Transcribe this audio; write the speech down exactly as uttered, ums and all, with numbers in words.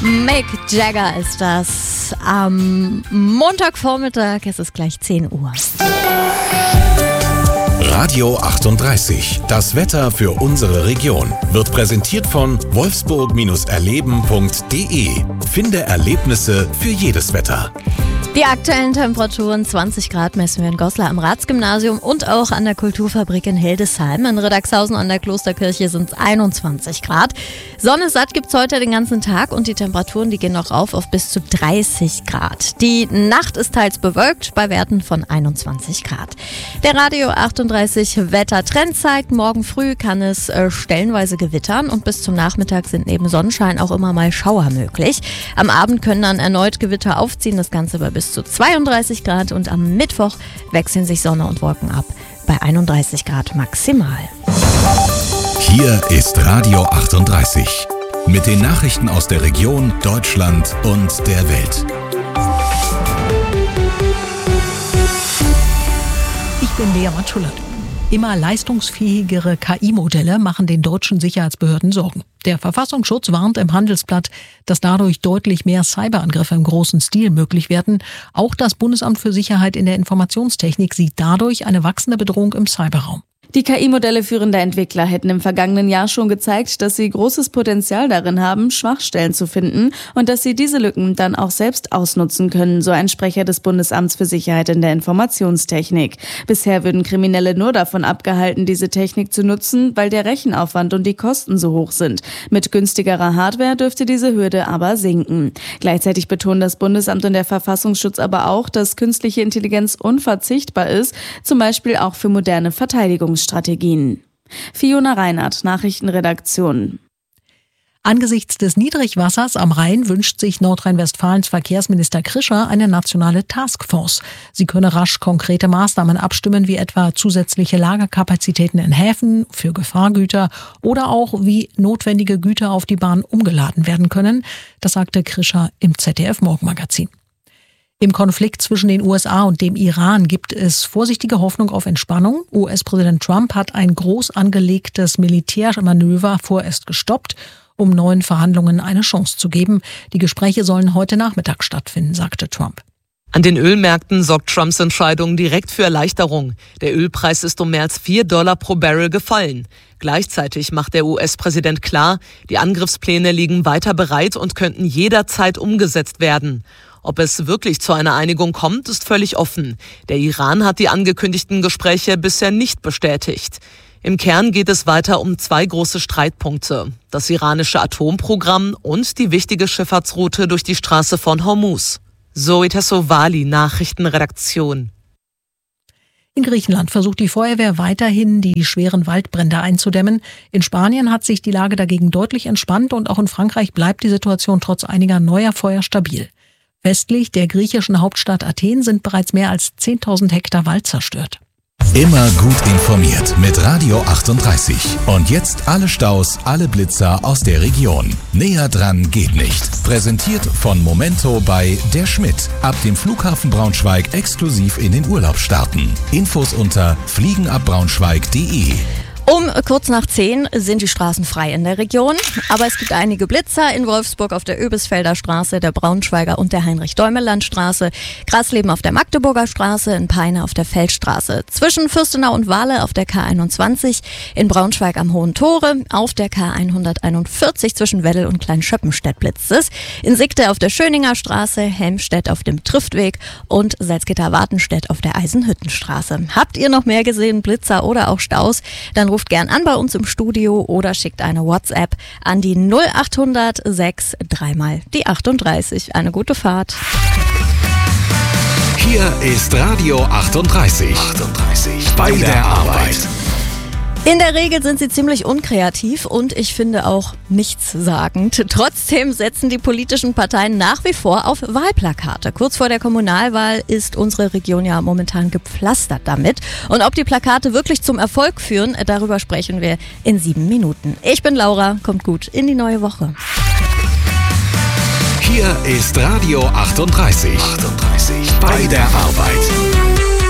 Mick Jagger ist das. Am Montagvormittag, es ist gleich zehn Uhr. Radio achtunddreißig, das Wetter für unsere Region, wird präsentiert von wolfsburg erleben punkt de. Finde Erlebnisse für jedes Wetter. Die aktuellen Temperaturen: zwanzig Grad messen wir in Goslar am Ratsgymnasium und auch an der Kulturfabrik in Hildesheim. In Riddagshausen an der Klosterkirche sind es einundzwanzig Grad. Sonne satt gibt es heute den ganzen Tag und die Temperaturen, die gehen noch rauf auf bis zu dreißig Grad. Die Nacht ist teils bewölkt bei Werten von einundzwanzig Grad. Der Radio achtunddreißig Wettertrend zeigt, morgen früh kann es äh, stellenweise gewittern und bis zum Nachmittag sind neben Sonnenschein auch immer mal Schauer möglich. Am Abend können dann erneut Gewitter aufziehen, das Ganze bei bis zu zweiunddreißig Grad und am Mittwoch wechseln sich Sonne und Wolken ab bei einunddreißig Grad maximal. Hier ist Radio achtunddreißig mit den Nachrichten aus der Region, Deutschland und der Welt. Ich bin Lea Matschulat. Immer leistungsfähigere K I-Modelle machen den deutschen Sicherheitsbehörden Sorgen. Der Verfassungsschutz warnt im Handelsblatt, dass dadurch deutlich mehr Cyberangriffe im großen Stil möglich werden. Auch das Bundesamt für Sicherheit in der Informationstechnik sieht dadurch eine wachsende Bedrohung im Cyberraum. Die K I-Modelle führender Entwickler hätten im vergangenen Jahr schon gezeigt, dass sie großes Potenzial darin haben, Schwachstellen zu finden und dass sie diese Lücken dann auch selbst ausnutzen können, so ein Sprecher des Bundesamts für Sicherheit in der Informationstechnik. Bisher würden Kriminelle nur davon abgehalten, diese Technik zu nutzen, weil der Rechenaufwand und die Kosten so hoch sind. Mit günstigerer Hardware dürfte diese Hürde aber sinken. Gleichzeitig betonen das Bundesamt und der Verfassungsschutz aber auch, dass künstliche Intelligenz unverzichtbar ist, zum Beispiel auch für moderne Verteidigungsstrategien. Strategien. Fiona Reinhardt, Nachrichtenredaktion. Angesichts des Niedrigwassers am Rhein wünscht sich Nordrhein-Westfalens Verkehrsminister Krischer eine nationale Taskforce. Sie könne rasch konkrete Maßnahmen abstimmen, wie etwa zusätzliche Lagerkapazitäten in Häfen für Gefahrgüter oder auch wie notwendige Güter auf die Bahn umgeladen werden können. Das sagte Krischer im Z D F-Morgenmagazin. Im Konflikt zwischen den U S A und dem Iran gibt es vorsichtige Hoffnung auf Entspannung. U S-Präsident Trump hat ein groß angelegtes Militärmanöver vorerst gestoppt, um neuen Verhandlungen eine Chance zu geben. Die Gespräche sollen heute Nachmittag stattfinden, sagte Trump. An den Ölmärkten sorgt Trumps Entscheidung direkt für Erleichterung. Der Ölpreis ist um mehr als vier Dollar pro Barrel gefallen. Gleichzeitig macht der U S-Präsident klar, die Angriffspläne liegen weiter bereit und könnten jederzeit umgesetzt werden. Ob es wirklich zu einer Einigung kommt, ist völlig offen. Der Iran hat die angekündigten Gespräche bisher nicht bestätigt. Im Kern geht es weiter um zwei große Streitpunkte: das iranische Atomprogramm und die wichtige Schifffahrtsroute durch die Straße von Hormuz. Zoe Tassovali, Nachrichtenredaktion. In Griechenland versucht die Feuerwehr weiterhin, die schweren Waldbrände einzudämmen. In Spanien hat sich die Lage dagegen deutlich entspannt und auch in Frankreich bleibt die Situation trotz einiger neuer Feuer stabil. Westlich der griechischen Hauptstadt Athen sind bereits mehr als zehntausend Hektar Wald zerstört. Immer gut informiert mit Radio achtunddreißig. Und jetzt alle Staus, alle Blitzer aus der Region. Näher dran geht nicht. Präsentiert von Momento bei Der Schmidt. Ab dem Flughafen Braunschweig exklusiv in den Urlaub starten. Infos unter fliegenabbraunschweig punkt de. Um kurz nach zehn sind die Straßen frei in der Region, aber es gibt einige Blitzer in Wolfsburg auf der Öbisfelder Straße, der Braunschweiger und der Heinrich-Däumeland-Straße, Grasleben auf der Magdeburger Straße, in Peine auf der Feldstraße, zwischen Fürstenau und Wahle auf der K einundzwanzig, in Braunschweig am Hohen Tore, auf der K hunderteinundvierzig zwischen Weddel und Kleinschöppenstedt blitzt es, in Sigte auf der Schöninger Straße, Helmstedt auf dem Triftweg und Salzgitter-Wartenstedt auf der Eisenhüttenstraße. Habt ihr noch mehr gesehen, Blitzer oder auch Staus? Dann ruft gern an bei uns im Studio oder schickt eine WhatsApp an die null achthundert sechs dreimal die achtunddreißig. Eine gute Fahrt. Hier ist Radio achtunddreißig. achtunddreißig bei der Arbeit. In der Regel sind sie ziemlich unkreativ und ich finde auch nichtssagend. Trotzdem setzen die politischen Parteien nach wie vor auf Wahlplakate. Kurz vor der Kommunalwahl ist unsere Region ja momentan gepflastert damit. Und ob die Plakate wirklich zum Erfolg führen, darüber sprechen wir in sieben Minuten. Ich bin Laura, kommt gut in die neue Woche. Hier ist Radio achtunddreißig. achtunddreißig bei der Arbeit.